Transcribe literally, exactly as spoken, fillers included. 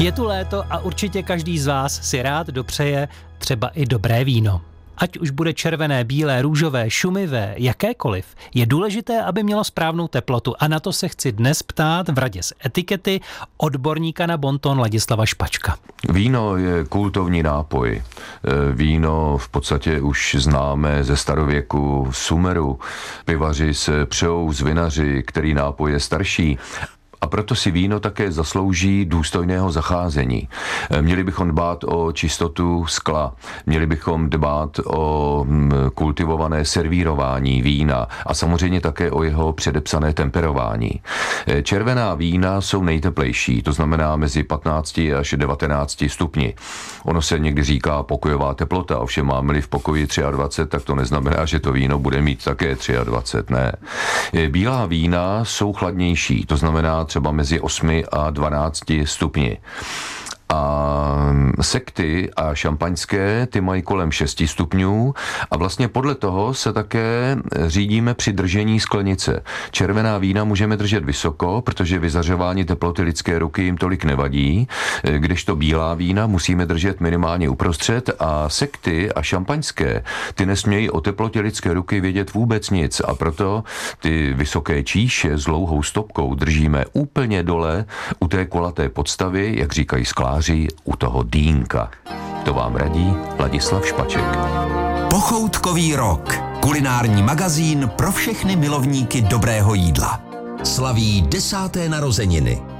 Je tu léto a určitě každý z vás si rád dopřeje třeba i dobré víno. Ať už bude červené, bílé, růžové, šumivé, jakékoliv, je důležité, aby mělo správnou teplotu a na to se chci dnes ptát v radě z etikety odborníka na bonton Ladislava Špačka. Víno je kultovní nápoj. Víno v podstatě už známe ze starověku Sumeru. Pivaři se přejou z vinaři, který nápoj je starší. A proto si víno také zaslouží důstojného zacházení. Měli bychom dbát o čistotu skla, měli bychom dbát o kultivované servírování vína a samozřejmě také o jeho předepsané temperování. Červená vína jsou nejteplejší, to znamená mezi patnácti až devatenácti stupni. Ono se někdy říká pokojová teplota, ovšem máme-li v pokoji dvacet tři, tak to neznamená, že to víno bude mít také dvacet tři, ne. Bílá vína jsou chladnější, to znamená třeba mezi osmi a dvanácti stupni. A sekty a šampaňské, ty mají kolem šesti stupňů a vlastně podle toho se také řídíme při držení sklenice. Červená vína můžeme držet vysoko, protože vyzařování teploty lidské ruky jim tolik nevadí, kdežto bílá vína musíme držet minimálně uprostřed a sekty a šampaňské, ty nesmějí o teplotě lidské ruky vědět vůbec nic a proto ty vysoké číše s dlouhou stopkou držíme úplně dole u té kulaté podstavy, jak říkají skláři, u toho dýnka. To vám radí Ladislav Špaček. Pochoutkový rok. Kulinární magazín pro všechny milovníky dobrého jídla. Slaví desáté narozeniny.